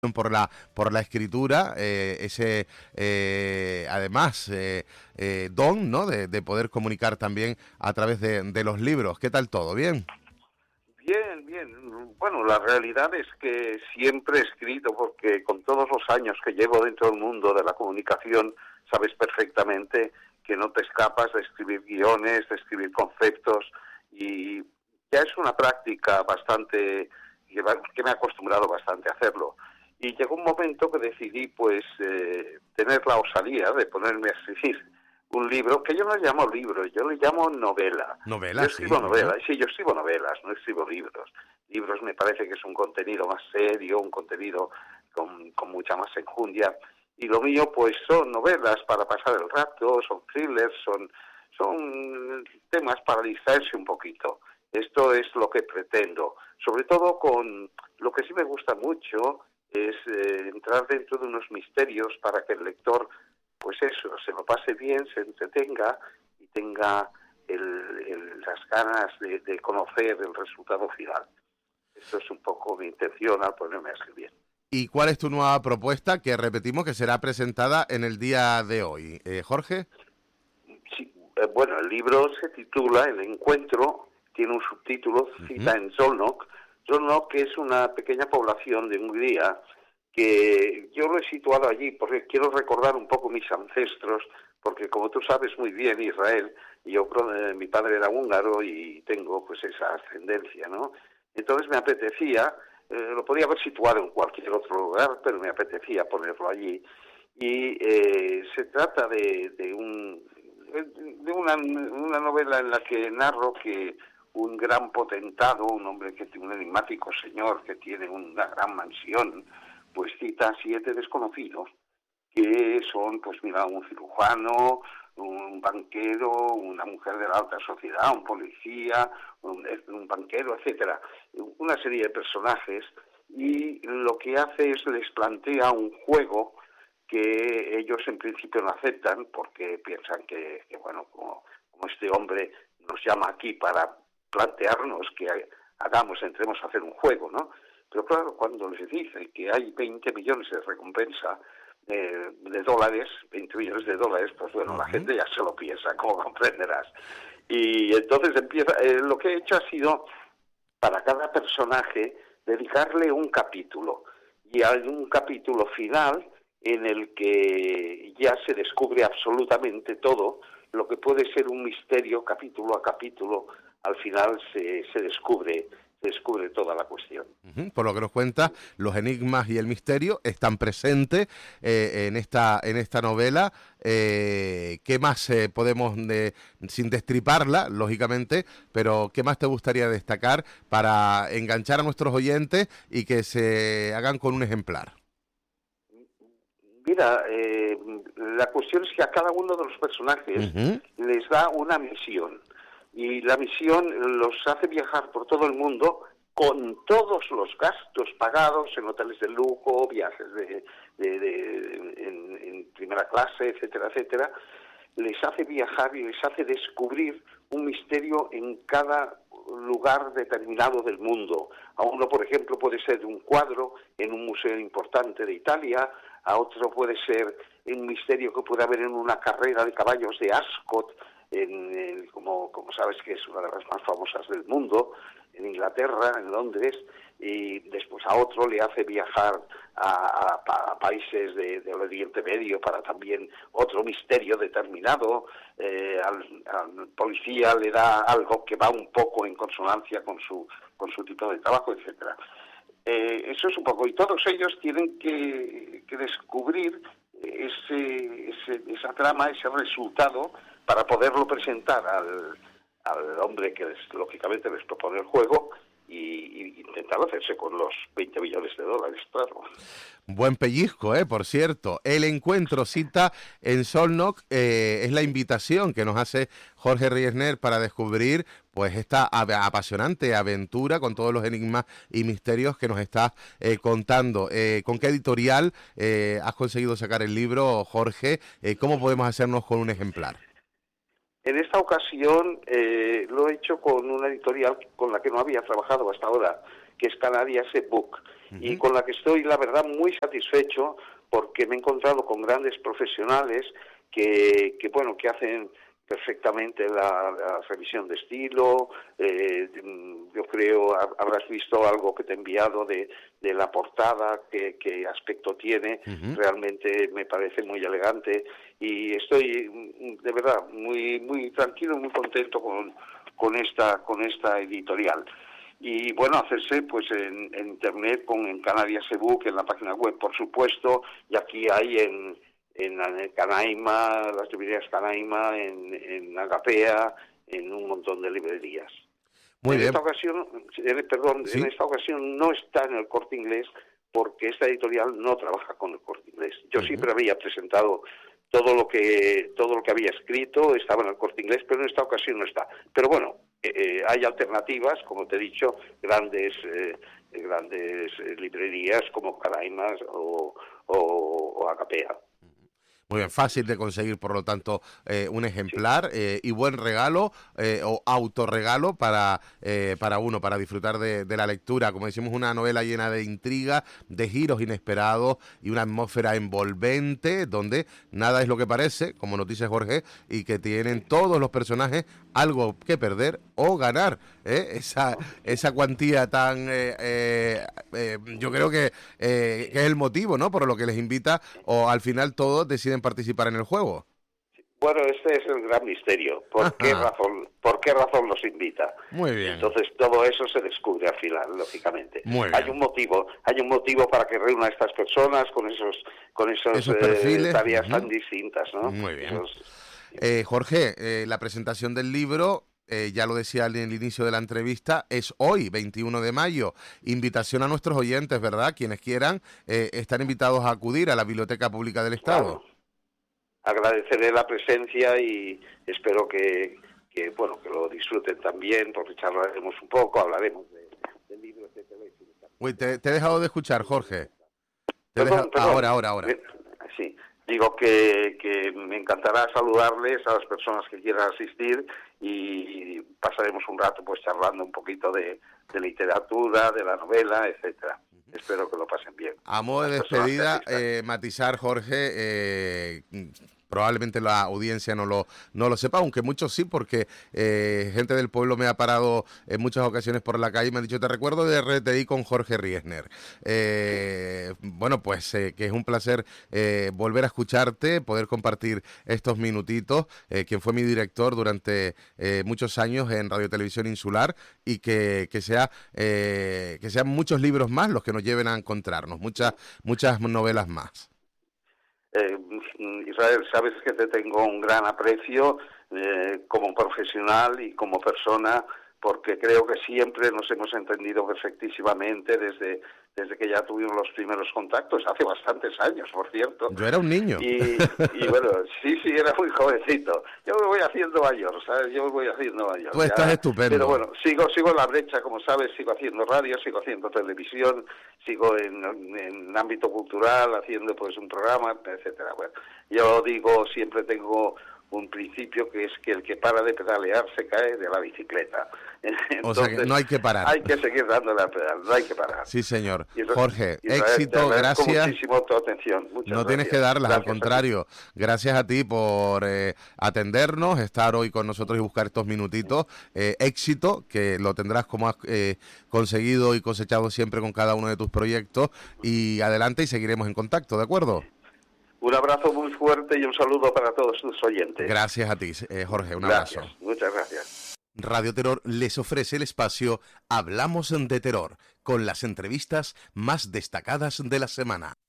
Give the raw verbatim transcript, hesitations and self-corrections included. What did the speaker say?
por la por la escritura, eh, ese eh, además eh, eh, don, ¿no? De, de poder comunicar también a través de, de los libros. ¿Qué tal todo? ¿Bien? Bien, bien. Bueno, la realidad es que siempre he escrito porque con todos los años que llevo dentro del mundo de la comunicación, sabes perfectamente que no te escapas de escribir guiones, de escribir conceptos, y ya es una práctica bastante, que me he acostumbrado bastante a hacerlo. Y llegó un momento que decidí pues eh, tener la osadía de ponerme a escribir un libro, que yo no le llamo libro, yo le llamo novela. Yo Novela, sí. escribo Uh-huh. novelas, sí, yo escribo novelas, no escribo libros. Libros me parece que es un contenido más serio, un contenido con, con mucha más enjundia. Y lo mío, pues, son novelas para pasar el rato, son thrillers, son, son temas para distraerse un poquito. Esto es lo que pretendo. Sobre todo con lo que sí me gusta mucho es eh, entrar dentro de unos misterios para que el lector, pues eso, se lo pase bien, se entretenga y tenga el, el, las ganas de, de conocer el resultado final. Esto es un poco mi intención al ponerme a escribir. ¿Y cuál es tu nueva propuesta que repetimos que será presentada en el día de hoy? Eh, Jorge. Sí, eh, bueno, el libro se titula El Encuentro, tiene un subtítulo, cita uh-huh. en Szolnok. Szolnok es una pequeña población de Hungría que yo lo he situado allí porque quiero recordar un poco mis ancestros, porque como tú sabes muy bien, Israel, yo eh, mi padre era húngaro y tengo pues esa ascendencia, ¿no? Entonces me apetecía, eh, lo podía haber situado en cualquier otro lugar, pero me apetecía ponerlo allí. Y eh, se trata de, de, un, de una, una novela en la que narro que un gran potentado, un hombre que tiene un enigmático señor que tiene una gran mansión, pues cita a siete desconocidos que son, pues mira, un cirujano, un banquero, una mujer de la alta sociedad, un policía, un, un banquero, etcétera, una serie de personajes, y lo que hace es les plantea un juego que ellos en principio no aceptan porque piensan que, que bueno, como, como este hombre nos llama aquí para plantearnos que hagamos, entremos a hacer un juego, ¿no? Pero claro, cuando les dice que hay veinte millones de recompensa eh, de dólares, veinte millones de dólares, pues bueno, uh-huh. la gente ya se lo piensa, como comprenderás. Y entonces empieza, eh, lo que he hecho ha sido, para cada personaje, dedicarle un capítulo. Y hay un capítulo final en el que ya se descubre absolutamente todo, lo que puede ser un misterio capítulo a capítulo, al final se, se descubre descubre toda la cuestión. Uh-huh. Por lo que nos cuenta, los enigmas y el misterio están presentes eh, en esta en esta novela. Eh, ¿Qué más eh, podemos, de, sin destriparla, lógicamente, pero qué más te gustaría destacar para enganchar a nuestros oyentes y que se hagan con un ejemplar? Mira, eh, la cuestión es que a cada uno de los personajes uh-huh. les da una misión. Y la misión los hace viajar por todo el mundo con todos los gastos pagados en hoteles de lujo, viajes de, de, de en, en primera clase, etcétera, etcétera. Les hace viajar y les hace descubrir un misterio en cada lugar determinado del mundo. A uno, por ejemplo, puede ser un cuadro en un museo importante de Italia, a otro puede ser un misterio que puede haber en una carrera de caballos de Ascot, en el, como, como sabes que es una de las más famosas del mundo, en Inglaterra, en Londres, y después a otro le hace viajar a, a, a países de, del Oriente Medio para también otro misterio determinado. Eh, al, al policía le da algo que va un poco en consonancia con su, con su tipo de trabajo, etcétera. Eh, eso es un poco, y todos ellos tienen que, que descubrir ese, ese, esa trama, ese resultado, para poderlo presentar al, al hombre que les, lógicamente les propone el juego y, y intentar hacerse con los veinte millones de dólares, claro. Buen pellizco, eh, por cierto. El encuentro, cita en Szolnok, eh, es la invitación que nos hace Jorge Riesner para descubrir pues esta apasionante aventura con todos los enigmas y misterios que nos estás eh, contando. Eh, ¿Con qué editorial eh, has conseguido sacar el libro, Jorge? Eh, ¿Cómo podemos hacernos con un ejemplar? En esta ocasión eh, lo he hecho con una editorial con la que no había trabajado hasta ahora. que es Canarias eBook, Uh-huh. y con la que estoy, la verdad, muy satisfecho, porque me he encontrado con grandes profesionales que, que bueno, que hacen perfectamente la, la revisión de estilo. Eh, yo creo, habrás visto algo que te he enviado de, de la portada, qué, qué aspecto tiene. Uh-huh. Realmente me parece muy elegante y estoy de verdad muy muy tranquilo, muy contento con, con esta con esta editorial. Y bueno, hacerse pues en, en internet, con en Canarias eBook, en la página web, por supuesto, y aquí hay en en Canaima, las librerías Canaima, en, en Agapea, en un montón de librerías. Muy en bien. esta ocasión, eh, perdón, ¿Sí? en esta ocasión no está en el Corte Inglés, porque esta editorial no trabaja con el Corte Inglés. Yo uh-huh. siempre había presentado todo lo que todo lo que había escrito, estaba en el Corte Inglés, pero en esta ocasión no está. Pero bueno, eh, hay alternativas, como te he dicho, grandes eh, grandes eh, librerías como Canaima o, o, o Agapea. Muy bien, fácil de conseguir, por lo tanto, eh, un ejemplar eh, y buen regalo eh, o autorregalo para, eh, para uno, para disfrutar de, de la lectura. Como decimos, una novela llena de intriga, de giros inesperados y una atmósfera envolvente donde nada es lo que parece, como nos dice Jorge, y que tienen todos los personajes algo que perder o ganar. ¿eh? Esa, esa cuantía tan... Eh, eh, eh, yo creo que, eh, que es el motivo, ¿no?, por lo que les invita, o al final todos deciden participar en el juego. Bueno, este es el gran misterio. ¿Por Ajá. qué razón por qué razón los invita? Muy bien. Entonces todo eso se descubre al final, lógicamente. Muy bien. Hay un motivo, hay un motivo para que reúna a estas personas con esos con esos, esos perfiles, eh, tareas uh-huh. tan distintas, ¿no? Muy bien. Esos... Eh, Jorge, eh, la presentación del libro, eh, ya lo decía en el inicio de la entrevista, es hoy, veintiuno de mayo. Invitación a nuestros oyentes, ¿verdad? Quienes quieran, eh, están invitados a acudir a la Biblioteca Pública del Estado. Claro. Agradeceré la presencia y espero que, que bueno que lo disfruten también, porque charlaremos un poco, hablaremos de, de libros de teléfono. Uy, te, te he dejado de escuchar, Jorge. Te perdón, deja... perdón. Ahora, ahora, ahora. Sí, digo que, que me encantará saludarles a las personas que quieran asistir y pasaremos un rato pues charlando un poquito de, de literatura, de la novela, etcétera. Espero que lo pasen bien. A modo de despedida, eh, matizar, Jorge, eh, probablemente la audiencia no lo no lo sepa, aunque muchos sí, porque eh, gente del pueblo me ha parado en muchas ocasiones por la calle y me han dicho, te recuerdo de R T I con Jorge Riesner. Eh, bueno, pues eh, que es un placer eh, volver a escucharte, poder compartir estos minutitos, eh, quien fue mi director durante eh, muchos años en Radio Televisión Insular, y que, que, sea, eh, que sean muchos libros más los que nos lleven a encontrarnos, muchas, muchas novelas más. Eh, Israel, sabes que te tengo un gran aprecio eh, como profesional y como persona, porque creo que siempre nos hemos entendido perfectísimamente desde desde que ya tuvimos los primeros contactos, hace bastantes años, por cierto. Yo era un niño. Y, y bueno, sí, sí, era muy jovencito. Yo me voy haciendo mayor, ¿sabes? Yo me voy haciendo mayor. Tú estás ya, estupendo. Pero bueno, sigo sigo en la brecha, como sabes, sigo haciendo radio, sigo haciendo televisión, sigo en, en ámbito cultural, haciendo pues un programa, etcétera. Bueno, yo digo, siempre tengo un principio que es que el que para de pedalear se cae de la bicicleta. Entonces, o sea que no hay que parar. Hay que seguir dándole a pedal, no hay que parar. Sí, señor. Jorge, Israel, éxito, gracias. Muchísimo tu atención. Muchas no gracias. Tienes que darlas, gracias al contrario. Gracias a ti por eh, atendernos, estar hoy con nosotros y buscar estos minutitos. Eh, éxito, que lo tendrás como has eh, conseguido y cosechado siempre con cada uno de tus proyectos. Y adelante y seguiremos en contacto, ¿de acuerdo? Un abrazo muy fuerte y un saludo para todos tus oyentes. Gracias a ti, eh, Jorge, un gracias, abrazo. Muchas gracias. Radio Terror les ofrece el espacio Hablamos de Terror, con las entrevistas más destacadas de la semana.